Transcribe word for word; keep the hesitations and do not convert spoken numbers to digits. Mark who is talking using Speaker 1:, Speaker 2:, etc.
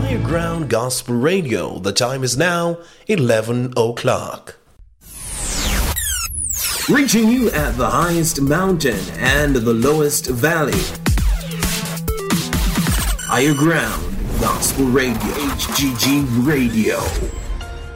Speaker 1: Higher Ground Gospel Radio. The time is now eleven o'clock. Reaching you at the highest mountain and the lowest valley. Higher Ground Gospel Radio, H G G Radio.